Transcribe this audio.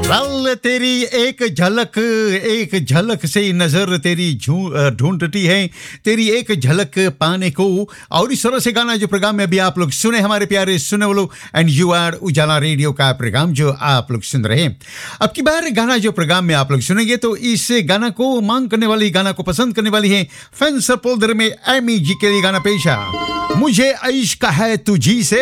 Well तेरी एक झलक से नजर तेरी ढूंढती है, तेरी एक झलक पाने को। और इस तरह से गाना जो प्रोग्राम में अभी आप लोग सुने, हमारे प्यारे सुने वालों, एंड यू आर उजाला रेडियो का प्रोग्राम जो आप लोग सुन रहे हैं। अब की बार गाना जो प्रोग्राम में आप लोग सुनेंगे तो इस गाना को मांग करने वाली, गाना को पसंद करने वाली है फैंस पोल्डर में एमी जी के लिए गाना पेशा, मुझे इश्क है तुझी से।